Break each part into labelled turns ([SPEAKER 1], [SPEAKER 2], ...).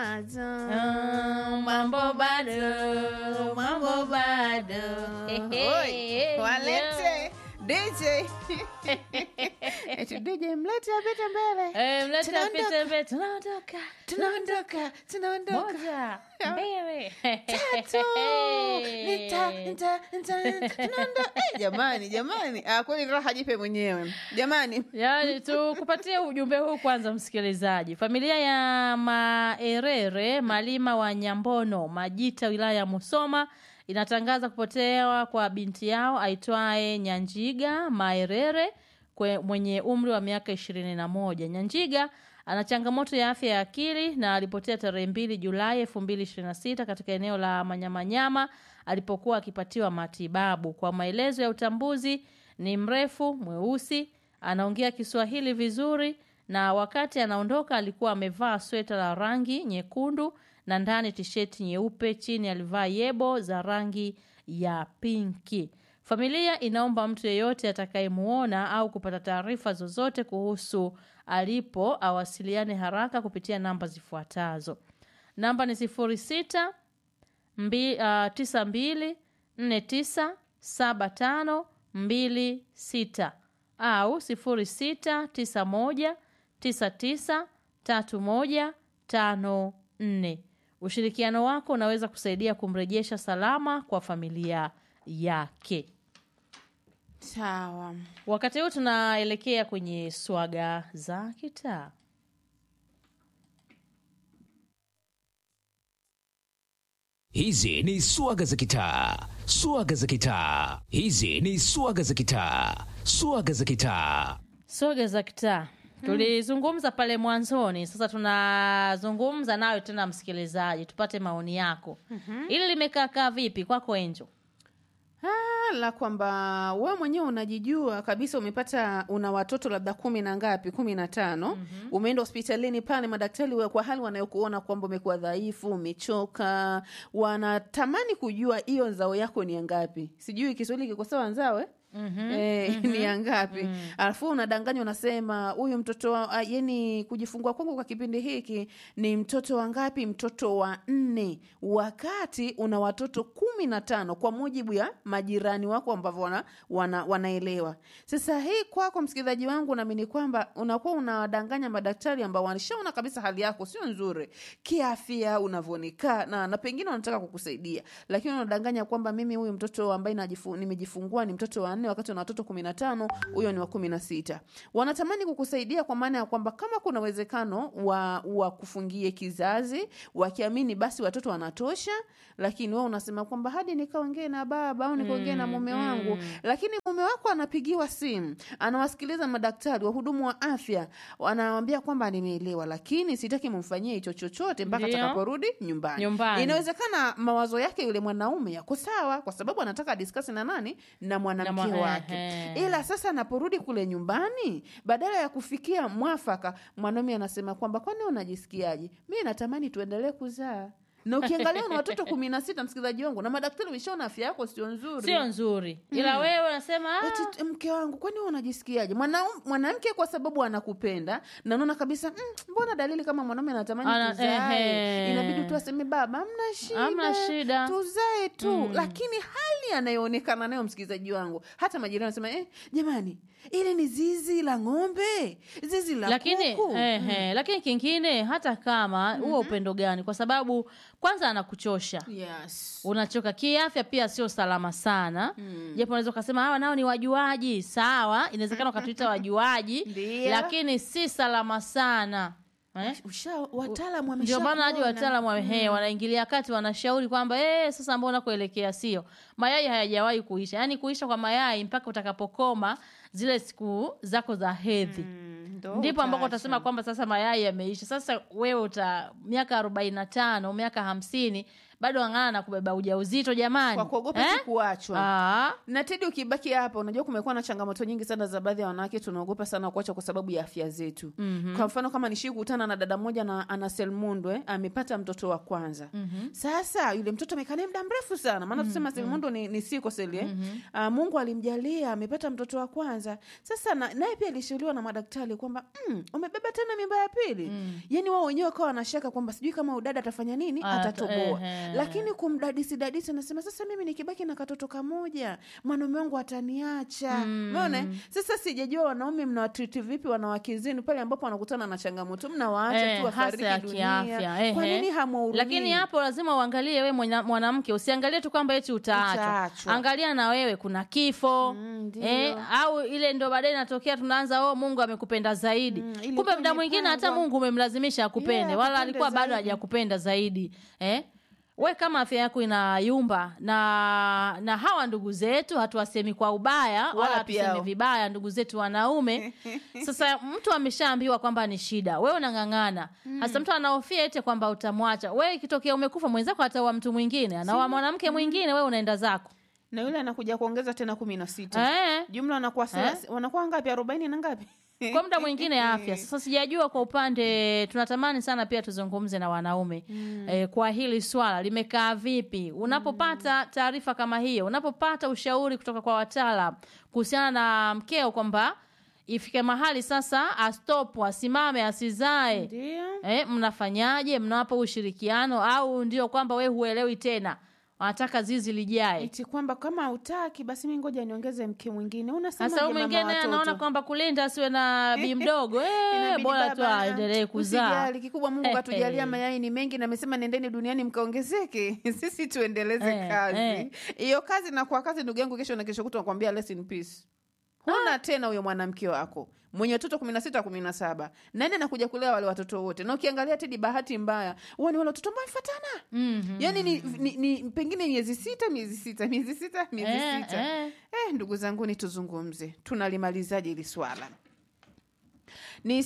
[SPEAKER 1] Mambo bado.
[SPEAKER 2] Oi, walete DJ. Eti DJ mlete apite mbele.
[SPEAKER 1] Mlete apite mbele.
[SPEAKER 2] Tunaondoka.
[SPEAKER 1] Moja, mbele.
[SPEAKER 2] Tatu. Tunaondoka. Jamani. Kwani raha jipe mwenyewe. Jamani.
[SPEAKER 1] Yaani tukupatie ujumbe huu kwanza msikilizaji. Familia ya Maerere, Malima wa Nyambono, Majita, wilaya ya Musoma, inatangaza kupotewa kwa binti yao aitwaye Nyanjiga Maerere mwenye umri wa miaka 21. Nyanjiga ana changamoto ya afya ya akili na alipotea tarehe 2 Julai 2026 katika eneo la Manyamanyama alipokuwa akipatiwa matibabu. Kwa maelezo ya utambuzi, ni mrefu, mweusi, anaongea Kiswahili vizuri na wakati anaondoka alikuwa amevaa sweta la rangi nyekundu na ndani t-shirt nyeupe, chini alivaa yebo za rangi ya pinki. Familia inaomba mtu yeyote atakayemuona au kupata taarifa zozote kuhusu alipo awasiliane haraka kupitia namba zifuatazo. Namba ni 06 92 49 75 26 au 06 91 99 31 54. Ushirikiano wako unaweza kusaidia kumrejesha salama kwa familia yake.
[SPEAKER 2] Sawa.
[SPEAKER 1] Wakati huu tunaelekea kwenye swaga za kitaa.
[SPEAKER 3] Hizi ni swaga za kitaa. Swaga za kitaa. Hizi ni swaga za kitaa. Swaga za kitaa.
[SPEAKER 1] Swaga za kitaa. Tulizungumza pale mwanzoni, sasa tunazungumza nawe tena msikilizaji, tupate maoni yako. Ili limekaa vipi kwako Angel?
[SPEAKER 2] La kwamba wewe mwenyewe unajijua kabisa, una watoto labda 10 na ngapi, 15. Umeenda hospitalini pale, madaktari kwa hali wanayokuona kwamba umekuwa dhaifu, umechoka, wanatamani kujua hiyo nzao yako ni ngapi. Sijui Kiswahili kiko sawa nzao ni ngapi. Alafu unadanganya unasema huyu mtoto yani kujifungua kwangu kwa kipindi hiki ni mtoto wa ngapi, mtoto wa 4, wakati una watoto 15 kwa mujibu ya majirani wako ambao wanaelewa. Sasa hii kwako msikilizaji wangu, naamini kwamba unakuwa unadanganya madaktari ambao walishaona kabisa hali yako sio nzuri kiafya unavyoonekana na pengine wanataka kukusaidia, lakini unadanganya kwamba mimi huyu mtoto ambaye nimejifungua ni mtoto wa 4 wakati una watoto 15, huyo ni wa 16. Wanatamani kukusaidia kwa maana ya kwamba kama kuna uwezekano wa kufungie kizazi, wakiamini basi watoto wanatosha, lakini wewe unasema kwamba hadi nikaongee na baba au nikaongee na mume wangu. Lakini mume wako anapigiwa simu, anawasikiliza madaktari, wahudumu wa afya, wanawaambia kwamba nimeelewa, lakini sitaki mumfanyie hicho chochote mpaka atakaporudi nyumbani. Inawezekana mawazo yake yule mwanaume yako sawa kwa sababu anataka discuss na nani, na mwanamke wake. Ila sasa anaporudi kule nyumbani, badala ya kufikia mwafaka, mwanaume anasema kwamba kwani unajisikiaje? Mimi natamani tuendelee kuzaa. Na ukiangalia una watoto 16 msikilizaji wangu, na madaktari wameshaona afya yako sio nzuri. Ila wewe unasema mke wangu kwani unajisikiaje? Mwanamke kwa sababu anakupenda na unaona kabisa mbona dalili kama mwanaume anatamani tuzae, inabidi tu aseme baba hamna shida tuzae tu. Lakini hali anayoonekana nayo msikilizaji wangu, hata majirani wanasema jamani, ile ni zizi la ng'ombe, zizi la kuku.
[SPEAKER 1] Lakini kingine, hata kama huo upendo gani, kwa sababu kwanza anakuchosha.
[SPEAKER 2] Yes.
[SPEAKER 1] Unachoka kiafya, pia sio salama sana. Japo unaweza kusema hawa nao ni wajuaji, sawa, inawezekana ukatuita wajuaji, lakini si salama sana.
[SPEAKER 2] Wataalamu wameshakuona.
[SPEAKER 1] Ndio maana hadi wataalamu wanaingilia kati, wanashauri kwamba sasa mbona kuelekea sio. Mayai hayajawahi kuisha. Yaani kuisha kwa mayai mpaka utakapokoma zile siku zako za hedhi. Ndipo ambako utasema kwamba sasa mayai yameisha. Sasa wewe miaka 45, miaka 50 bado angana na kubeba ujauzito jamani.
[SPEAKER 2] Kwa kuogopa kuachwa. Na Teddy, ukibaki hapa, unajua kumekuwa na changamoto nyingi sana za baadhi ya wanawake, tunaogopa sana kuacha kwa sababu ya afya zetu. Kwa mfano kama nishikutana na dada moja na ana Selmundo, amepata mtoto wa kwanza. Sasa yule mtoto amekaa muda mrefu sana, maana tusema Selmundo ni siko seli. Mungu alimjalia amepata mtoto wa kwanza. Sasa naye pia alishauriwa na madaktari kwamba umebeba tena mimba ya pili. Yaani wao wenyewe wakawa wanashaka kwamba sijui kama udada atafanya nini, atatoboa. Lakini kumdadisi anasema sasa mimi nikibaki na katoto kamoja, mwanaume wangu ataniacha. Umeona? Sasa sijajua wanaume mnawatreat vipi wanawake zenu pale ambapo wanakutana na changamoto, mnawaacha tu afariki dunia. Kwa nini hamwahurumii?
[SPEAKER 1] Lakini hapo lazima uangalie wewe mwanamke, usiangalie tu kwamba eti utaachwa. Angalia na wewe kuna kifo. Au ile ndo baadaye inatokea tunaanza Mungu amekupenda zaidi. Kumbe muda mwingine hata Mungu umemlazimisha akupende, wala alikuwa bado hajakupenda zaidi. We kama afya yako inayumba na hawa ndugu zetu hatuwasemi kwa ubaya wala hatusemi vibaya ndugu zetu wanaume. Sasa mtu ameshaambiwa kwamba ni shida, wewe unangangana. Hasa mtu anahofia eti kwamba utamwacha. Wewe ikitokea umekufa mwenzako ataoa mtu mwingine, anaoa mwanamke mwingine, wewe unaenda zako.
[SPEAKER 2] Na yule anakuja kuongeza tena 16. Jumla wanakuwa ngapi? 40 na ngapi?
[SPEAKER 1] Kwa muda mwingine afya. Sasa sijajua kwa upande, tunatamani sana pia tuzungumze na wanaume. Kwa hili swala limekaa vipi? Unapopata taarifa kama hiyo, unapopata ushauri kutoka kwa wataalamu kuhusiana na mkeo kwamba ifike mahali sasa astop, asimame, asizae. Mnafanyaje? Mnawapa ushirikiano au ndio kwamba we huelewi tena? Wanataka zizi lijae.
[SPEAKER 2] Eti kwamba kama utaki basi mimi ngoja niongeze mke mwingine. Unasemaje
[SPEAKER 1] mama watoto? Sasa mwingine anaona kwamba kulinda asiwe na bi mdogo. Bora tu aendelee kuzaa.
[SPEAKER 2] Usijali, kikubwa Mungu katujalia mayai ni mengi na amesema nendeni duniani mkaongezeke. Sisi tuendeleze kazi. Hiyo kazi na kwa kazi ndugu yangu, kesho na kesho kutwa nakwambia rest in peace. Huna tena huyo mwanamke wako mwenye watoto 16 17. Nani anakuja kulea wale watoto wote? Na ukiangalia Teddy, bahati mbaya wale watoto ambao wafuatana. Yaani ni pengine miezi 6. Ndugu zangu, ni tuzungumze. Tunalimalizaje hili swala? Ni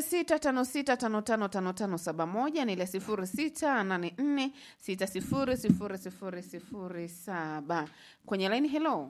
[SPEAKER 2] 0656555571 ni ile 0684600007. Kwenye line, hello.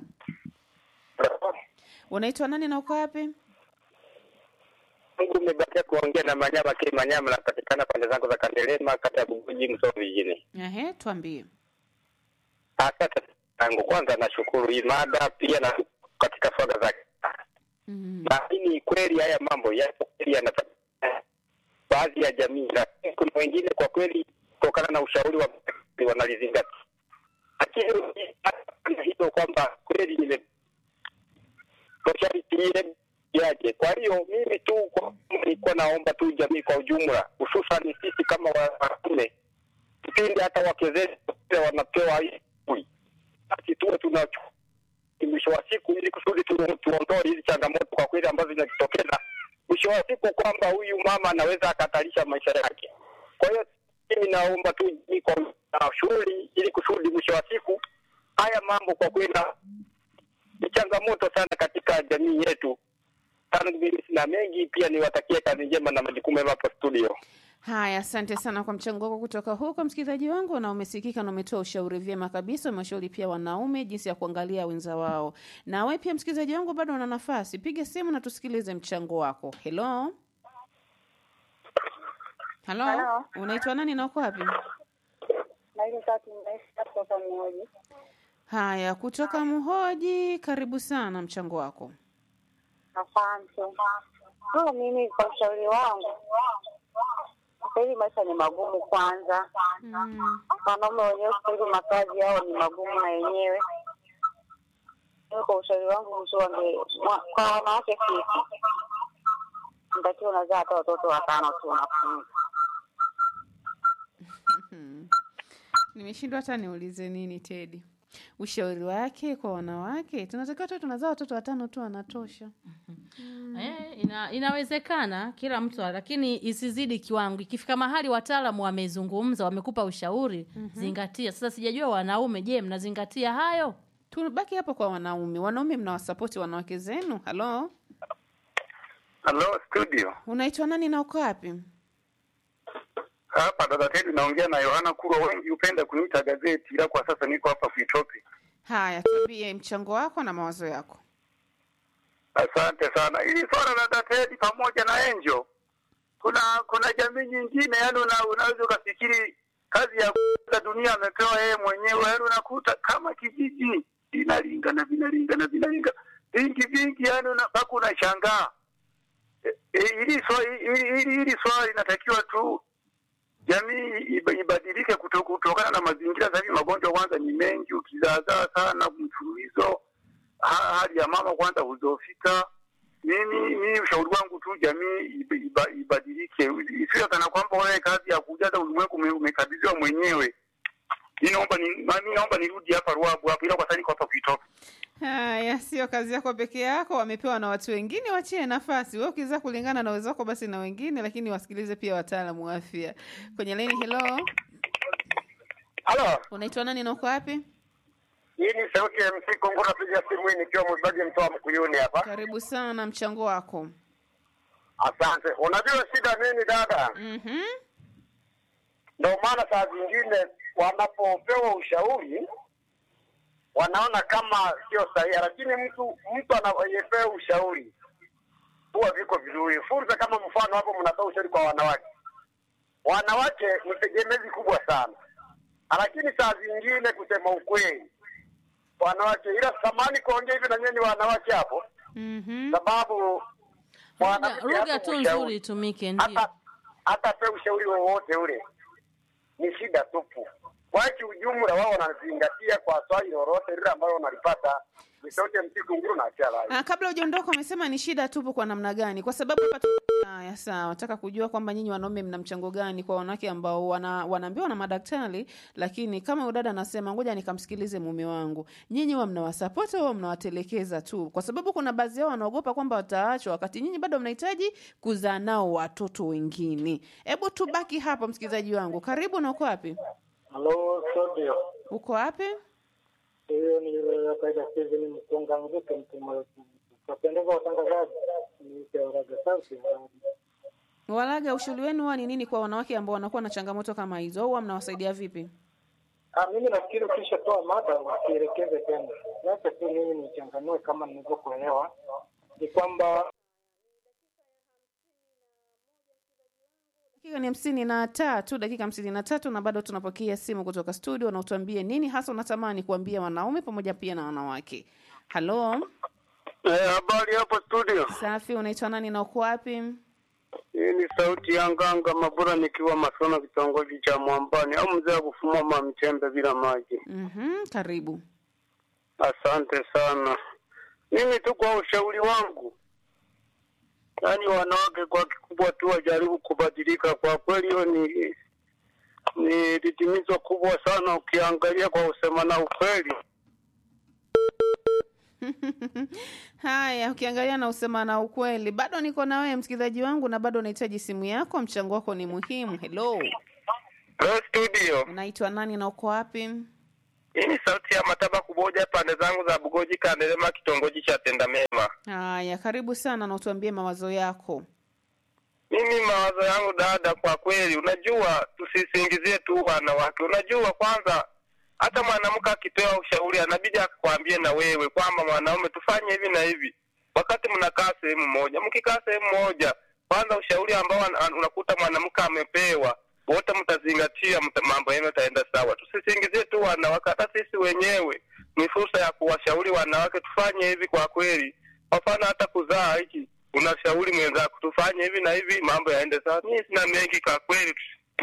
[SPEAKER 2] Unaitwa nani na uko wapi?
[SPEAKER 4] Mungu umebakia kuongea na Manyama kile Manyama napatikana pande zangu za Kandelema kata ya Bubuji Msovi vijijini.
[SPEAKER 2] Tuambie.
[SPEAKER 4] Asante tangu kwanza nashukuru hii mada pia na katika swaga zake. Lakini kweli haya mambo yapo kweli yanatokea baadhi ya jamii, lakini kuna wengine kwa kweli kutokana na ushauri wa wanalizingatia. Lakini hiyo kwamba kweli ile yaje. Kwa hiyo mimi tu nilikuwa naomba tu jamii kwa ujumla, hususan sisi kama wanaume, kipindi hata wake zetu wanapewa hii, basi tuwe tunachukua mwisho wa siku ili kusudi tuondoe hizi changamoto kwa kweli ambazo zinajitokeza mwisho wa siku, kwamba huyu mama anaweza akatarisha maisha yake. Kwa hiyo mimi naomba tu kwa shughuli ili kusudi mwisho wa siku haya mambo kwa kweli ni changamoto sana katika jamii yetu. Mimi sina mengi, pia niwatakie kazi njema na majukumu mema hapo studio.
[SPEAKER 2] Haya, asante sana kwa mchango wako kutoka huko msikilizaji wangu, na umesikika na umetoa ushauri vyema kabisa. Umeshauri pia wanaume jinsi ya kuangalia wenza wao. Na wewe pia msikilizaji wangu bado una nafasi, piga simu na tusikilize mchango wako. Hello. Unaitwa nani na uko wapi? Haya, kutoka Muhoji, karibu sana, mchango wako.
[SPEAKER 5] Asante. Mimi kwa ushauri wangu, sasa maisha ni magumu kwanza. Wanaume wenyewe sasa makazi yao ni magumu na yenyewe. Kwa ushauri wangu kwa wanawake sisi, ndio unazaa hata watoto 5 tu unafunga.
[SPEAKER 2] Nimeshindwa hata niulize nini Teddy. Ushauri wake kwa wanawake, tunatakiwa tu tunazaa watoto 5 tu anatosha.
[SPEAKER 1] Inawezekana kila mtu, lakini isizidi kiwango. Ikifika mahali wataalamu wamezungumza, wamekupa ushauri, zingatia. Sasa sijajua wanaume, je, mnazingatia hayo?
[SPEAKER 2] Tunabaki hapo kwa wanaume. Wanaume mnawasupport wanawake zenu? Hello
[SPEAKER 4] studio.
[SPEAKER 2] Unaitwa nani na uko wapi?
[SPEAKER 4] Hapa dada Teddy naongea na Yohana Kurwa, wengi upenda kuniita gazeti, ila kwa sasa niko hapa Kuitopi.
[SPEAKER 2] Haya, tuambie mchango wako na mawazo yako.
[SPEAKER 4] Asante sana. Hili swala la dada Teddy pamoja na Angel. Kuna jamii nyingine yani unaweza ukafikiri kazi ya dunia amepewa yeye mwenyewe, yani unakuta kama kijiji vinalingana vingi yani mpaka unashangaa. Hili swali linatakiwa tu jamii ibadilike kutokana na mazingira. Sasa hivi magonjwa kwanza ni mengi, ukizaazaa sana mfululizo, hali ya mama kwanza huzofika. Mimi ushauri wangu tu jamii ibadilike, isiwe kana kwamba wewe kazi ya kujaza ulimwengu umekabidhiwa mwenyewe. Naomba nirudi hapa Ruabu hapo, ila kwa sasa niko hapa Kuitopi.
[SPEAKER 2] Haya, sio kazi yako peke yako, wamepewa na watu wengine, wachie nafasi. Wewe ukiza kulingana na uwezo wako basi na wengine, lakini wasikilize pia wataalamu wa afya. Kwenye line, hello.
[SPEAKER 4] Halo.
[SPEAKER 2] Unaitwa nani na uko wapi?
[SPEAKER 4] Hii ni sauti ya MC Kongo, napiga simu hii nikiwa mbaji mtoa Mkuyuni hapa.
[SPEAKER 2] Karibu sana, mchango wako.
[SPEAKER 4] Asante. Unajua shida nini dada? Ndio maana saa zingine wanapopewa ushauri wanaona kama sio sahihi, lakini mtu anayepewa ushauri huwa viko vizuri. Fursa kama mfano hapo mnatoa ushauri kwa wanawake. Wanawake ni tegemezi kubwa sana. Lakini saa zingine kusema ukweli, wanawake, ila samani kuongea hivi na nyinyi wanawake hapo. Sababu
[SPEAKER 1] lugha tu nzuri itumike, ndio.
[SPEAKER 4] Hata pe ushauri wowote ule ni shida tupu. Kwa ujumla wao wanazingatia kwa swali lolote lile ambalo wanalipata. Ni sauti ya msiku nguru na achala.
[SPEAKER 2] Kabla hujaondoka umesema ni shida tupu kwa namna gani? Kwa sababu hapa haya sawa, nataka kujua kwamba nyinyi wanaume mna mchango gani kwa wanawake ambao wanaambiwa na madaktari, lakini kama udada anasema ngoja nikamsikilize mume wangu. Nyinyi wao mnawasupport au mnawatelekeza tu? Kwa sababu kuna baadhi yao wanaogopa kwamba wataachwa wakati nyinyi bado mnahitaji kuzaa nao watoto wengine. Hebu tubaki hapa msikilizaji wangu. Karibu, na uko wapi?
[SPEAKER 6] Halo, studio.
[SPEAKER 2] Uko wapi?
[SPEAKER 6] Hiyo ni kaida hizi ni mkonga mzito mtumo. Napendeza watangazaji ni Walaga sauti.
[SPEAKER 2] Walaga, ushauri wenu ni nini kwa wanawake ambao wanakuwa na changamoto kama hizo, au mnawasaidia vipi?
[SPEAKER 6] Mimi nafikiri kisha toa mada wakielekeze tena. Sasa tu mimi nichanganue kama nilivyokuelewa. Ni kwamba
[SPEAKER 2] dakika ni 53, dakika 53 na bado tunapokea simu kutoka studio, na utuambie nini hasa unatamani kuambia wanaume pamoja pia na wanawake. Hello.
[SPEAKER 4] Habari hapo studio.
[SPEAKER 2] Safi, unaitwa nani na uko wapi?
[SPEAKER 4] Hii ni sauti ya Nganga Mabura nikiwa Masona kitongoji cha Mwambani, au mzee kufumama mchembe bila maji.
[SPEAKER 2] Karibu.
[SPEAKER 4] Asante sana. Mimi tu kwa ushauri wangu, yani wanawake kwa kikubwa tu wajaribu kubadilika. Kwa kweli hiyo ni titimizo kubwa sana ukiangalia kwa usema na ukweli.
[SPEAKER 2] Haya, ukiangalia na usema na ukweli. Bado niko na wewe msikilizaji wangu, na bado nahitaji simu yako, mchango wako ni muhimu. Hello.
[SPEAKER 4] Studio.
[SPEAKER 2] Unaitwa nani na uko wapi?
[SPEAKER 4] Hii ni sauti ya Mataba Kuboja, pande zangu za Bugoji Kandelema, kitongoji cha Tendamema.
[SPEAKER 2] Haya, karibu sana na utuambie mawazo yako.
[SPEAKER 4] Mimi mawazo yangu dada, kwa kweli unajua tusisingizie tu wanawake. Unajua kwanza hata mwanamke akipewa ushauri anabidi akwambie na wewe kwamba mwanaume tufanye hivi na hivi. Wakati mnakaa sehemu moja, mkikaa sehemu moja, kwanza ushauri ambao unakuta mwanamke amepewa, wote mtazingatia, mambo yenu yataenda sawa. Tusisingizie tu wanawake, hata sisi wenyewe ni fursa ya kuwashauri wanawake tufanye hivi kwa kweli. Kwa mfano hata kuzaa hiki, unashauri mwenzako tufanye hivi na hivi, mambo yaende sawa. Mimi sina mengi kwa kweli.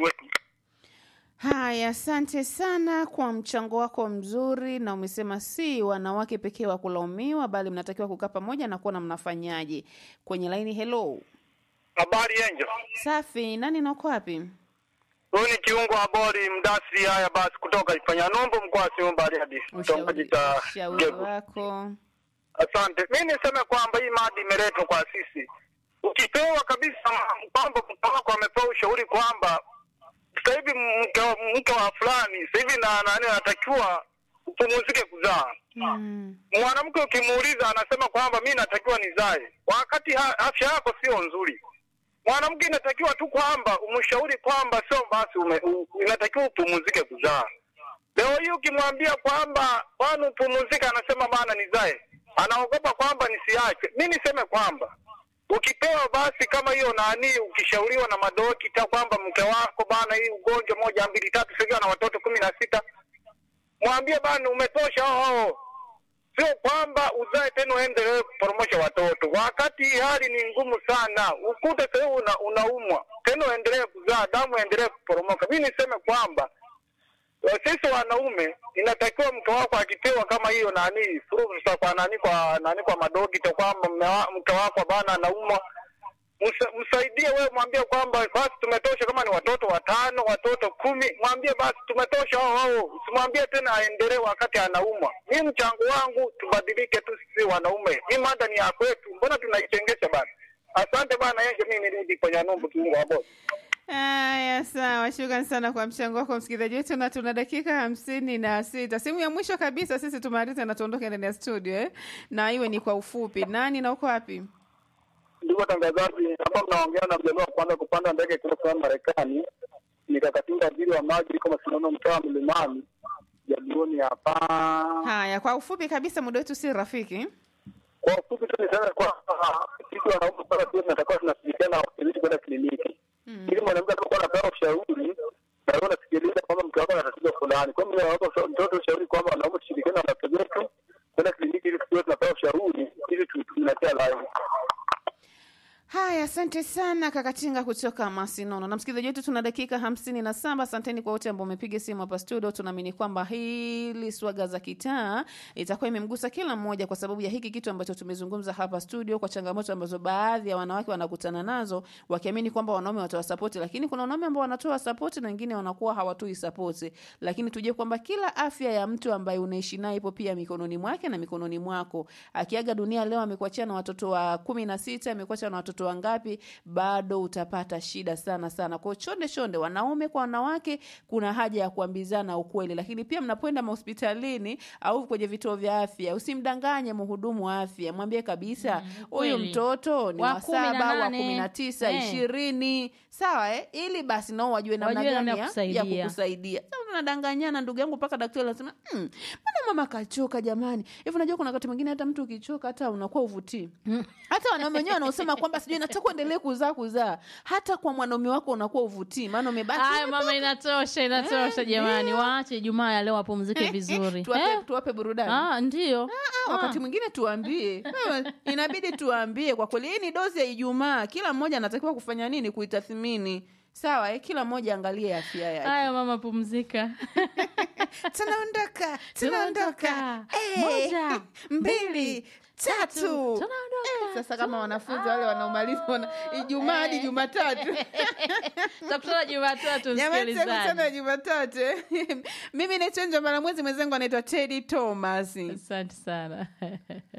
[SPEAKER 2] Haya, asante sana kwa mchango wako mzuri, na umesema si wanawake pekee wa kulaumiwa, bali mnatakiwa kukaa pamoja na kuona mnafanyaje. Kwenye line, hello.
[SPEAKER 4] Habari Angel.
[SPEAKER 2] Safi, nani na uko wapi?
[SPEAKER 4] Huyu ni kiungo wa bori mdasi. Haya basi, kutoka ifanya nombo mkoa Simba hadi
[SPEAKER 2] ushauri wako.
[SPEAKER 4] Asante. Mimi niseme kwamba hii mada imeletwa kwa sisi. Ukipewa kabisa kwamba mtako amepewa ushauri kwamba sasa hivi mke wa fulani sasa hivi na nani anatakiwa upumzike kuzaa. Mwanamke ukimuuliza anasema kwamba mimi natakiwa nizae, wakati afya yako sio nzuri. Mwanamke inatakiwa tu kwamba umshauri kwamba sio basi inatakiwa upumzike kuzaa. Leo hii ukimwambia kwamba bwana upumzike, anasema bana nizae. Anaogopa kwamba nisiache. Mimi niseme kwamba ukipewa basi kama hiyo ukishauriwa na madokita kwamba mke wako bana hii ugonjwa 1 2 3 sasa na watoto 16, mwambie bana umetosha hao. Sio kwamba uzae tena uendelee kuporomosha watoto. Wakati hali ni ngumu sana. Ukute sasa unaumwa. Tena uendelee kuzaa, damu endelee kuporomoka. Mimi niseme kwamba sisi wanaume inatakiwa mke wako akipewa kama hiyo fursa kwa madokita kwamba mke wako bana anaumwa, msaidie wewe, mwambie kwamba basi tumetosha, kama ni watoto 5, watoto 10, mwambie basi tumetosha hao. Usimwambie tena aendelee wakati anaumwa. Mimi mchango wangu tubadilike tu sisi wanaume. Hii mada ni ya kwetu. Mbona tunaichengesha bana? Asante bana, yeye mimi nirudi kwenye nombo Mungu hapo.
[SPEAKER 2] Aya, sawa. Shukrani sana kwa mchango wako msikilizaji wetu, na tuna dakika 56. Simu ya mwisho kabisa sisi tumalize na tuondoke ndani ya studio na iwe ni kwa ufupi. Nani na uko wapi?
[SPEAKER 4] Ndugu tangazaji, hapa mnaongea na mjadala kwanza kupanda ndege kutoka Marekani. Nikakatinga ajili wa maji kama sinono mtaa Mlimani. Jadioni hapa.
[SPEAKER 2] Haya, kwa ufupi kabisa, muda wetu si rafiki.
[SPEAKER 4] Kwa ufupi tu niseme kwa sisi wanaume pala pia tunatakiwa tunashirikiana na hospitali kwenda kliniki. Ili mwanamke atakuwa anapewa ushauri na wewe unasikiliza kwamba mke wako ana tatizo fulani. Kwa hiyo nawapa mtoto ushauri kwamba wanaume tushirikiane na watoto wetu kwenda kliniki ili tuwe tunapewa ushauri ili tunatia live.
[SPEAKER 2] Haya, asante sana Kakatinga kutoka Masinono. Na msikilizaji wetu tuna dakika 57. Asanteni kwa wote ambao umepiga simu hapa studio. Tunaamini kwamba hili swaga za kitaa itakuwa imemgusa kila mmoja kwa sababu ya hiki kitu ambacho tumezungumza hapa studio, kwa changamoto ambazo baadhi ya wanawake wanakutana nazo wakiamini kwamba wanaume watatoa support, lakini kuna wanaume ambao wanatoa support na wengine wanakuwa hawatoi support. Lakini tujue kwamba kila afya ya mtu ambaye unaishi naye ipo pia mikononi mwake na mikononi mwako. Akiaga dunia leo amekuachia na watoto wa 16, amekuachia na watoto wangapi, bado utapata shida sana sana. Kwa chonde wanaume kwa wanawake kuna haja ya kuambizana ukweli. Lakini pia mnapoenda hospitalini au kwenye vituo vya afya, usimdanganye mhudumu wa afya. Mwambie kabisa huyu mtoto ni wa 7, wa 19, 20. Sawa ili basi nao wajue namna gani ya kukusaidia. Sasa unadanganyana ndugu yangu mpaka daktari anasema mbona mama kachoka jamani. Hivi unajua kuna wakati mwingine hata mtu ukichoka hata unakuwa uvutii. Hata wanaume wenyewe wanaosema kwamba sijui nataka kuendelea kuzaa. Hata kwa mwanaume wako unakuwa uvutii. Maana umebaki.
[SPEAKER 1] Haya mama, inatosha jamani. Waache Ijumaa ya leo wapumzike vizuri.
[SPEAKER 2] Tuwape burudani.
[SPEAKER 1] Ndio.
[SPEAKER 2] Wakati mwingine tuambie. Inabidi tuambie kwa kweli hii ni dozi ya Ijumaa. Kila mmoja anatakiwa kufanya nini kuitathmini. Sawa kila mmoja angalie afya yake.
[SPEAKER 1] Haya mama, pumzika.
[SPEAKER 2] Tunaondoka.
[SPEAKER 1] 1 2 3.
[SPEAKER 2] Sasa kama wanafunzi wale wanaomaliza Ijumaa hadi Jumatatu.
[SPEAKER 1] Tutakutana Jumatatu msikilizaji.
[SPEAKER 2] Tutakutana Jumatatu. Mimi naitwa Njomba Mwezi, mwenzangu anaitwa Teddy Thomas.
[SPEAKER 1] Asante sana.